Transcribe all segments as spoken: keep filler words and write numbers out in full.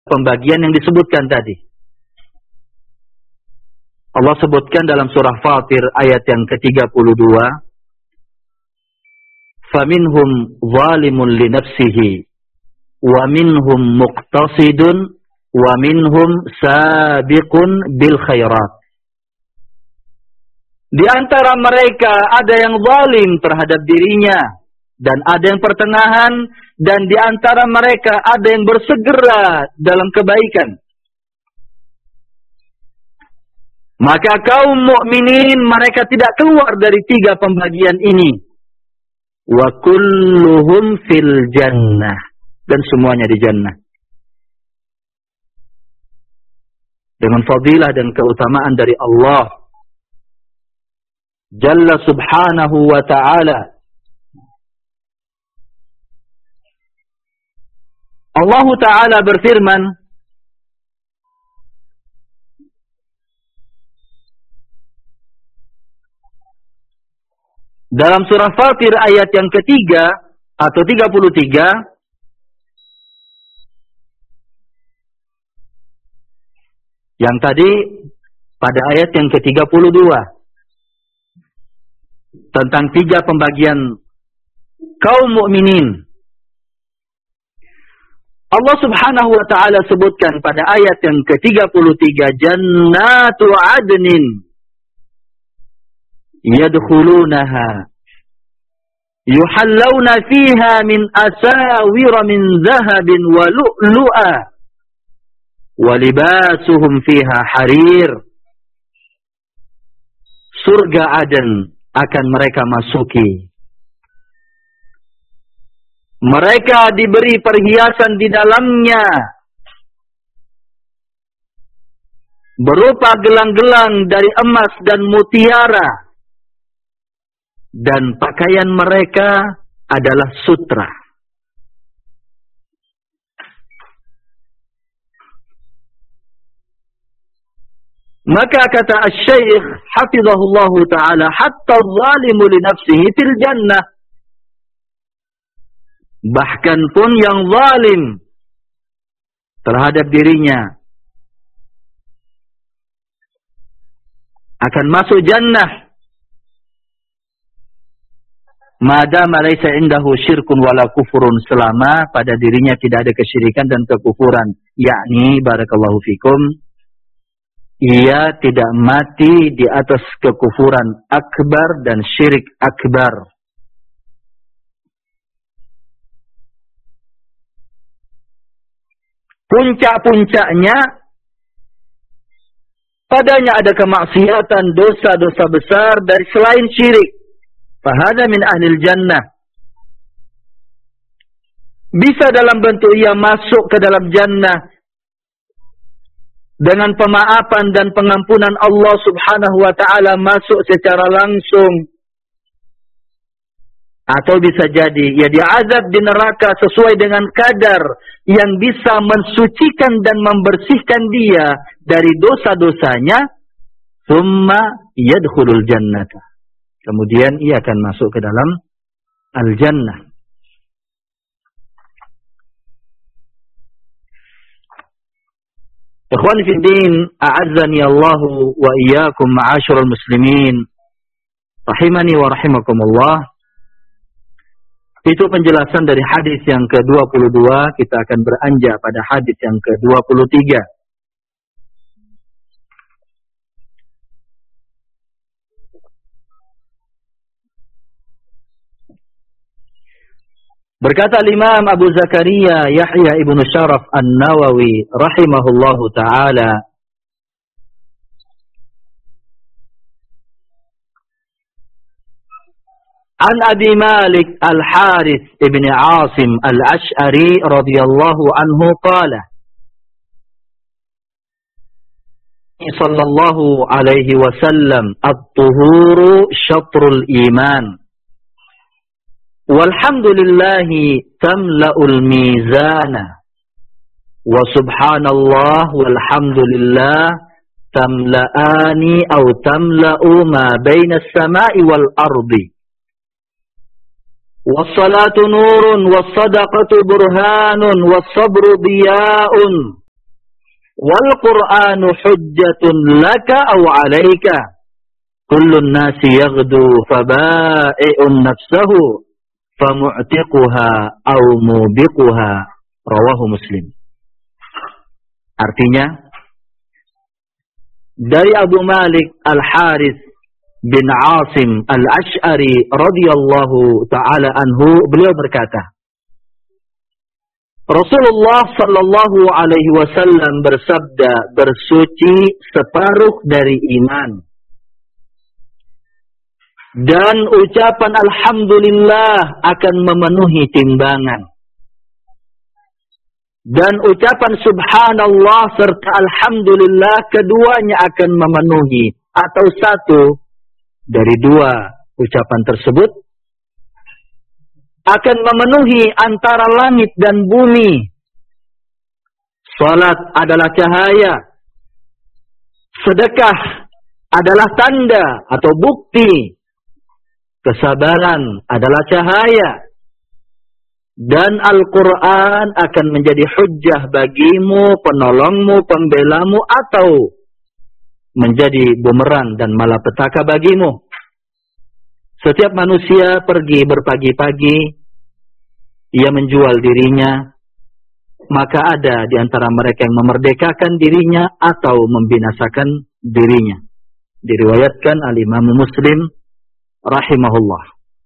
pembagian yang disebutkan tadi. Allah sebutkan dalam surah Fatir ayat yang ke tiga puluh dua, "Faminhum zalimun li nafsihi wa minhum muqtasidun wa minhum sabiqun bil khairat." Di antara mereka ada yang zalim terhadap dirinya dan ada yang pertengahan, dan di antara mereka ada yang bersegera dalam kebaikan. Maka kaum mukminin mereka tidak keluar dari tiga pembagian ini. Wa kulluhum fil jannah, dan semuanya di jannah. Dengan fadilah dan keutamaan dari Allah Jalla subhanahu wa ta'ala. Allah Ta'ala berfirman dalam surah Fatir ayat yang ketiga atau tiga puluh tiga, yang tadi pada ayat yang ke tiga puluh dua tentang tiga pembagian kaum mukminin. Allah Subhanahu wa taala sebutkan pada ayat yang ke tiga puluh tiga, jannatu adnin yadkhulunaha yuhallawna fiha min asawir min dhahabin wa lu'lu'a wa libasuhum fiha harir. Surga Aden akan mereka masuki. Mereka diberi perhiasan di dalamnya berupa gelang-gelang dari emas dan mutiara, dan pakaian mereka adalah sutra. Maka kata Asy-Syaikh hafizahullah taala, hatta zalimu li nafsihi fil jannah, bahkan pun yang zalim terhadap dirinya akan masuk jannah madama laisa indahu syirkun wala kufurun, selama pada dirinya tidak ada kesyirikan dan kekufuran, yakni barakallahu fikum, ia tidak mati di atas kekufuran akbar dan syirik akbar. Puncak-puncaknya padanya ada kemaksiatan, dosa-dosa besar dari selain syirik. Fahada min ahlil jannah. Bisa dalam bentuk ia masuk ke dalam jannah dengan pemaafan dan pengampunan Allah Subhanahu wa taala, masuk secara langsung. Atau bisa jadi ia diazab di neraka sesuai dengan kadar yang bisa mensucikan dan membersihkan dia dari dosa-dosanya. Tsumma yadkhulul jannata, kemudian ia akan masuk ke dalam al-jannah. Ikhwani fi din, a'azzani Allahu wa iyyakum ma'asyiral muslimin, rahimani wa rahimakumullah. Itu penjelasan dari hadis yang ke dua puluh dua. Kita akan beranjak pada hadis yang ke dua puluh tiga. Berkata Imam Abu Zakaria Yahya ibn Sharaf An-Nawawi rahimahullahu ta'ala, An Abi Malik Al-Harith ibn Asim Al-Ash'ari radhiyallahu anhu qala, sallallahu alaihi wasallam, at-tuhuru syatrul iman, walhamdulillahi tamla'ul mizana, wa subhanallah walhamdulillah tamla'ani aw tamla'u ma baina as-sama'i wal ardi. Wassalatu nurun, wassadaqatu burhanun, wassabru diya'un, wal Qur'anu hujjatun laka aw 'alaika. Kullun nasi yaghdu faba'i'un nafsahu famu'tiquha aw mubiquha. Rawahu Muslim. Artinya, dari Abu Malik Al-Harith bin Asim Al-Ash'ari radhiyallahu ta'ala anhu, beliau berkata, Rasulullah sallallahu alaihi wasallam bersabda, bersuci separuh dari iman. Dan ucapan alhamdulillah akan memenuhi timbangan. Dan ucapan subhanallah serta alhamdulillah keduanya akan memenuhi, atau satu dari dua ucapan tersebut akan memenuhi antara langit dan bumi. Salat adalah cahaya. Sedekah adalah tanda atau bukti. Kesabaran adalah cahaya. Dan Al-Quran akan menjadi hujjah bagimu, penolongmu, pembelamu, atau menjadi bumerang dan malapetaka bagimu. Setiap manusia pergi berpagi-pagi, ia menjual dirinya, maka ada di antara mereka yang memerdekakan dirinya atau membinasakan dirinya. Diriwayatkan al-Imam Muslim rahimahullah.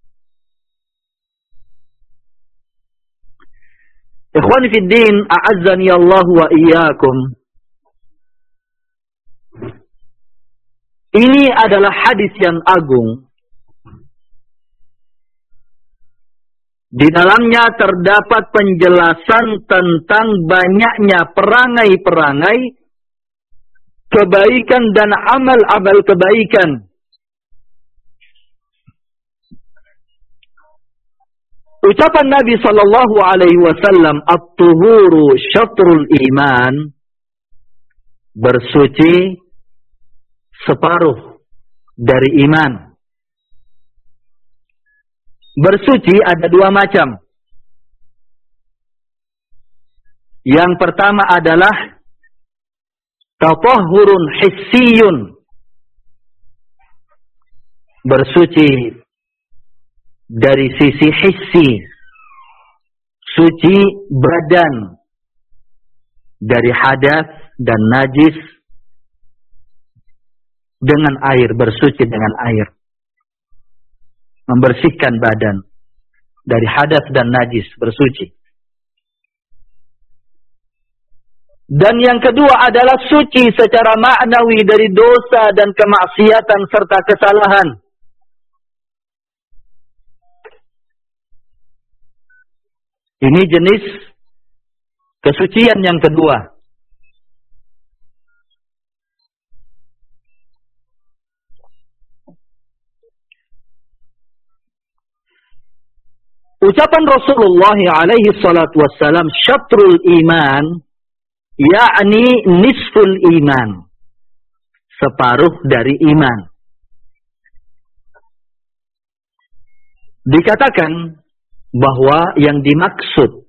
Ikhwani fid din, a'azzani Allah wa iyyakum. Ini adalah hadis yang agung. Di dalamnya terdapat penjelasan tentang banyaknya perangai-perangai kebaikan dan amal-amal kebaikan. Ucapan Nabi sallallahu alaihi wasallam, at-tuhuru syatrul iman, bersuci separuh dari iman. Bersuci ada dua macam. Yang pertama adalah tatahhurun hissiyun, bersuci dari sisi hissi, suci badan dari hadas dan najis dengan air, bersuci dengan air, membersihkan badan dari hadas dan najis, bersuci. Dan yang kedua adalah suci secara maknawi dari dosa dan kemaksiatan serta kesalahan. Ini jenis kesucian yang kedua. Ucapan Rasulullah alaihi salatu wassalam, syatrul iman, yakni nisful iman, separuh dari iman. Dikatakan bahwa yang dimaksud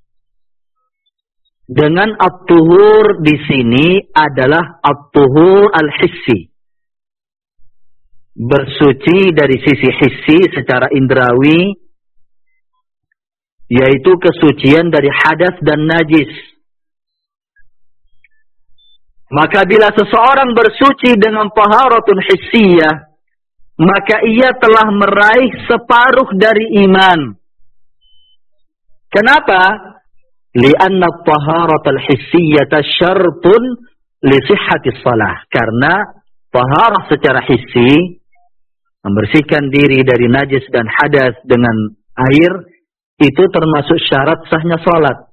dengan at-tuhur di sini adalah at-tuhur al-hissi, bersuci dari sisi hissi secara indrawi, yaitu kesucian dari hadas dan najis. Maka bila seseorang bersuci dengan taharatun hissiyah, maka ia telah meraih separuh dari iman. Kenapa? Li'anna at-taharatul hissiyyata syartun li sihhatis shalah. Karena taharah secara hissi, membersihkan diri dari najis dan hadas dengan air, itu termasuk syarat sahnya salat.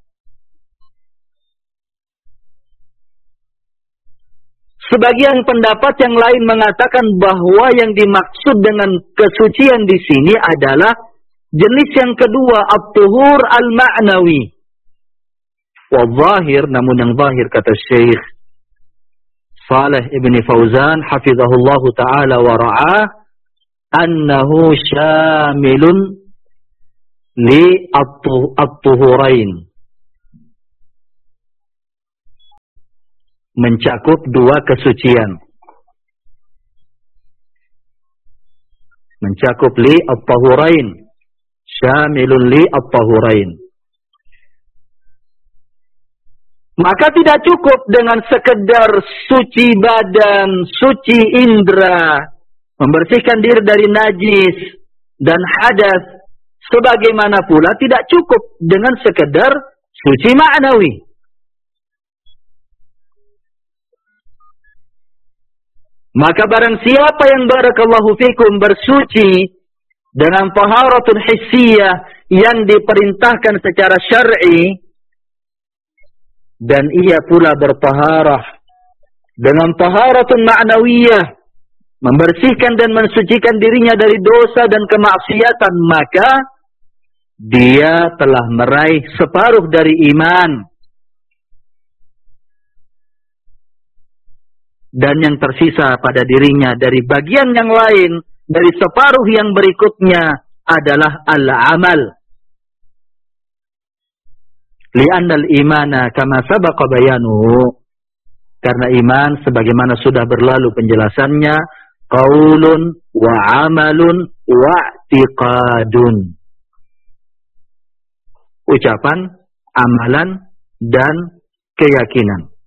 Sebagian pendapat yang lain mengatakan bahwa yang dimaksud dengan kesucian di sini adalah jenis yang kedua, at-tuhur al-ma'nawi. Wa zahir, namun yang zahir kata Syekh Saleh Ibn Fauzan hafizahullah ta'ala wa ra'ah, annahu syamilun li at-tuhurain. mencakup dua kesucian. Mencakup li at-tahurain, syamilun li at-tahurain. Maka tidak cukup dengan sekedar suci badan, suci indera, membersihkan diri dari najis dan hadas. Sebagaimana pula tidak cukup dengan sekedar suci ma'nawi. Maka barang siapa yang barakallahu fikum bersuci dengan taharatun hissiyah yang diperintahkan secara syar'i, dan ia pula bertaharah dengan taharatun ma'nawiyah, membersihkan dan mensucikan dirinya dari dosa dan kemaksiatan, maka dia telah meraih separuh dari iman. Dan yang tersisa pada dirinya dari bagian yang lain, dari separuh yang berikutnya adalah al-amal. Li'anna al-imana kama sabaqa bayanuhu. Karena iman sebagaimana sudah berlalu penjelasannya, qaulun wa amalun wa i'tiqadun. Ucapan, amalan, dan keyakinan.